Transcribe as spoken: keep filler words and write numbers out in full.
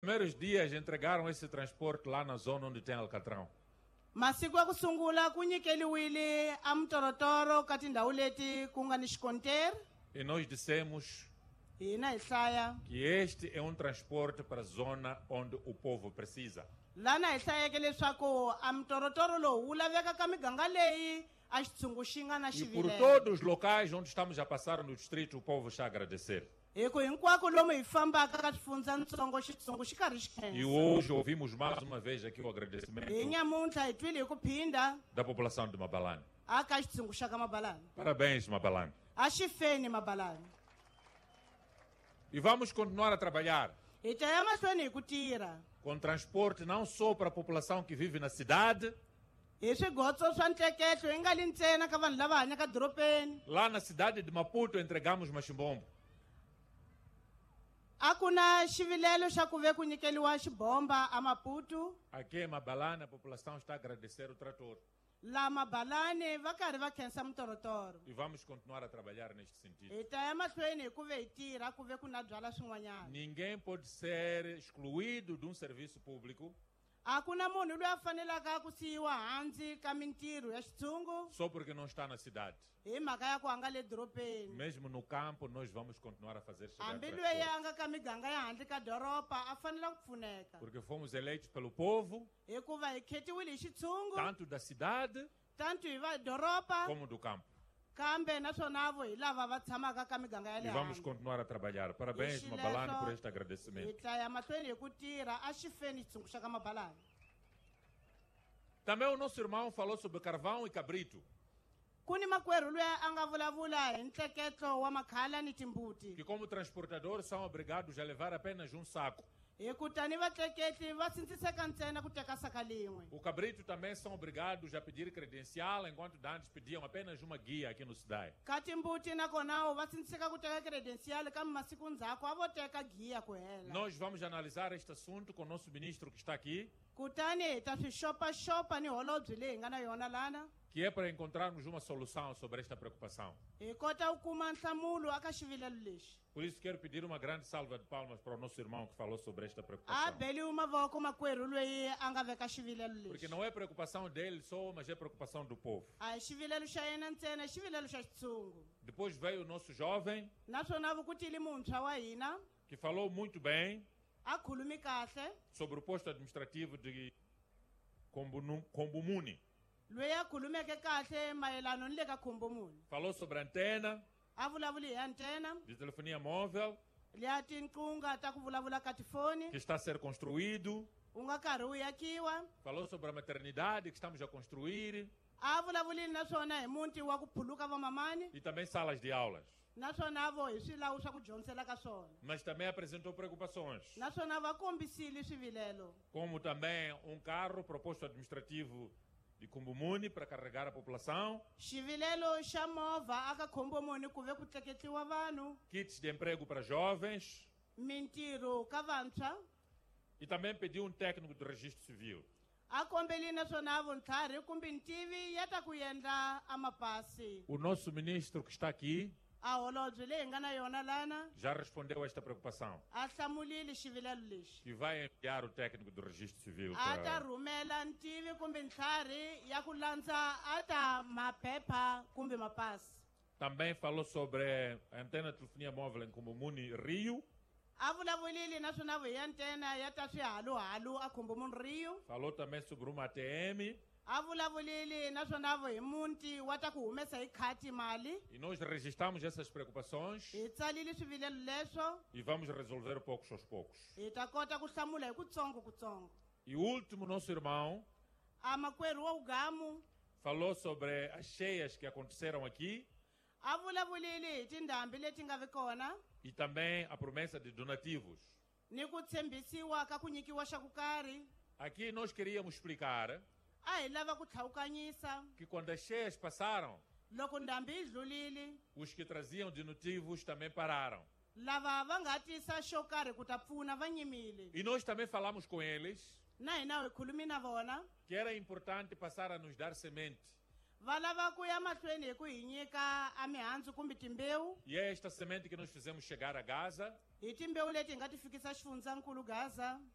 Primeiros dias entregaram esse transporte lá na zona onde tem Alcatrão. Masiku ya ku sungula ku nyikeliwile amtorotoro ka tindhawu leti ku nga ni xikonteri. E nós dissemos Hina hi hlaya que este é um transporte para a zona onde o povo precisa. lana hi hlayeke leswaku amtorotoro lowu wu laveka ka miganga leyi a xitshungu xi nga na E por xivilelo. todos os locais onde estamos a passar no distrito, o povo está a agradecer. Hi ku hinkwako lomu hi fambaka ka swifundzatsongo xitshungu xi karhi xi E khensa. hoje ouvimos mais uma vez aqui o agradecimento Hi nyamuntlha hi twile hi ku phinda da população de Mabalane. aka xitshungu xa ka Mabalani. Parabéns, Mabalane. A xi feni Mabalani. E vamos continuar a trabalhar Hi ta ya mahlweni hi ku tirha com transporte não só para a população que vive na cidade, hi swigotso swa ntleketlo hi nga li ntsena ka vanhu lava hanyaka dorobeni. lá na cidade de Maputo entregamos machimbombo. A ku na xivilelo xa ku ve ku nyikeliwa xibomba a Maputo. Aqui em Mabalane a população está a agradecer o trator. La Mabalani va karhi va khensa mutorotoro. E vamos continuar a trabalhar neste sentido. Hi ta ya mahlweni hi ku ve hi tirha ku ve ku na byala swin'wanyana. Ninguém pode ser excluído de um serviço público A ku na munhu loyi a fanelaka ku siyiwa hansi ka mintirho ya xitshungu só porque não está na cidade. hi mhaka ya ku a nga le dorobeni. Mesmo no campo, nós vamos continuar a fazer chegar Hambi loyi transporte. a nga ka miganga ya handle ka doroba a fanela ku pfuneka. Porque fomos eleitos pelo povo, Hikuva hi khetiwile hi xitshungu tanto da cidade tanto hi va doroba como do campo. kambe naswona vo hi lava va tshamaka ka miganga ya E le vamos handle. continuar a trabalhar. Parabéns, Hi Mabalane, xileswo, por este hi agradecimento. ta ya mahlweni hi ku tirha a xi feni xitshungu xa ka Mabalani. Também o nosso irmão falou sobre carvão e cabrito, Ku ni makwerhu loyi a nga vulavula hi ntleketlo wa makhala ni timbuti. que como transportadores são obrigados a levar apenas um saco. Hi ku tani vatleketli va sindziseka ntsena ku teka saka lin'we. O cabrito também são obrigados a pedir credencial, enquanto antes pediam apenas uma guia aqui no Cidade. Ka timbuti nakona va sindziseka ku teka credencial kambe masiku ndzhaku a vo teka giya ku hela. Nós vamos analisar este assunto com o nosso ministro que está aqui, Kutani hi ta swi xopaxopa ni holobye leyi hi nga na yona lana. que é para encontrarmos uma solução sobre esta preocupação. Hi kota ku kuma nhlamulo aka xivilelo lexi. Por isso quero pedir uma grande salva de palmas para o nosso irmão que falou sobre esta A preocupação. beliwi mavoko makwerhu loyi a nga veka xivilelo Porque lexi. não é preocupação dele só, mas é preocupação do povo. A hi xivilelo xa yena ntsena i xivilelo xa xitshungu. Depois veio o nosso jovem, Naswona vukutili muntshwa wa hina que falou muito bem a khulumi kahle sobre o posto administrativo de Kombunu- Kombumuni. loyi a khulumeke kahle mayelano ni le ka khombomuni. Falou sobre a antena A vulavuli hi antena de telefonia móvel leya tinqunga ta ku vulavula ka tifoni que está a ser construído. u nga karhi wu yakiwa. Falou sobre a maternidade que estamos a construir A vulavulile naswona hi muti wa ku phuluka vamamani e também salas de aulas. naswona vo hi swilawu swa ku dyondzela ka swona. Mas também apresentou preocupações, Naswona va kombisile swivilelo como também um carro proposto administrativo de Kumbumuni para carregar a população, xivilelo xa movha aka khombomuni ku ve ku tleketliwa vanhu, kits de emprego para jovens mintirho ka vantshwa. e também pediu um técnico de registro civil. A kombeli naswona vuntlhari kumbe ntivi ya ta ku endla a mapasi. O nosso ministro que está aqui A holobye leyi hi nga na yona lana já respondeu a esta preocupação a hlamulile xivilelo lexi. e vai enviar o técnico de registro civil A ta para... rhumela ntivi kumbe ntlhari ya ku landza a ta maphepha kumbe mapasi. Também falou sobre a antena de telefonia móvel em Kumbumuni, Rio. A vulavulile naswona vo hi antena ya ta swihaluhalu a khombomuni Rio. Falou também sobre uma A T M A vulavulile naswona vo hi munti wa ta ku humesa hi khati mali. e nós registramos essas preocupações Hi tsalile swivilelo leswo e vamos resolver poucos aos poucos. hi ta kota ku hlamula hi kutsongo kutsongo. E o último, nosso irmão, A makwerhu wa ugamu falou sobre as cheias que aconteceram aqui a vulavulile hi tindhambi leti nga vi kona e também a promessa de donativos. ni ku tshembisiwa ka ku nyikiwa xa ku karhi. Aqui nós queríamos explicar A hi lava ku tlhawukanyisa que quando as cheias passaram, loko ndhambi yi dlulile os que traziam donativos também pararam. lava va nga tisa xo karhi ku ta pfuna va nyimile. E nós também falamos com eles Na hina hi khulumi na vona que era importante passar a nos dar semente. va lava ku ya mahlweni hi ku hi nyika a mihandzu kumbe timbewu. E é esta semente que nós fizemos chegar a Gaza Hi timbewu leti hi nga ti fikisa xifundzankulu Gaza.